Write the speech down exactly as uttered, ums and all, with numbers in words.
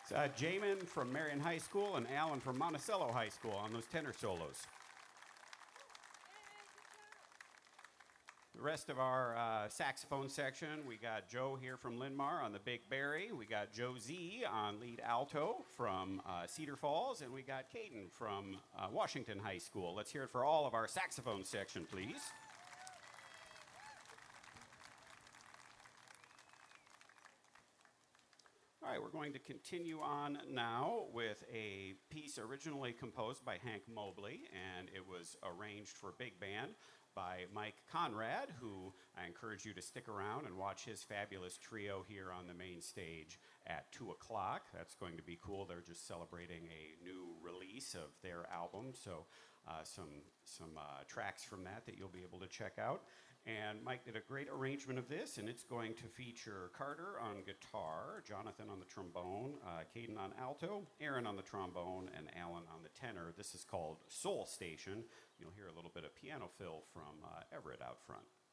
Uh, Jamin from Marion High School and Alan from Monticello High School on those tenor solos. The rest of our uh, saxophone section, we got Joe here from Linmar on the Big Berry. We got Joe Z on lead alto from uh, Cedar Falls. And we got Caden from uh, Washington High School. Let's hear it for all of our saxophone section, please. All right, we're going to continue on now with a piece originally composed by Hank Mobley, and it was arranged for big band by Mike Conrad, who I encourage you to stick around and watch his fabulous trio here on the main stage at two o'clock. That's going to be cool. They're just celebrating a new release of their album, so uh, some, some uh, tracks from that that you'll be able to check out. And Mike did a great arrangement of this, and it's going to feature Carter on guitar, Jonathan on the trombone, uh, Caden on alto, Aaron on the trombone, and Alan on the tenor. This is called Soul Station. You'll hear a little bit of piano fill from uh, Everett out front.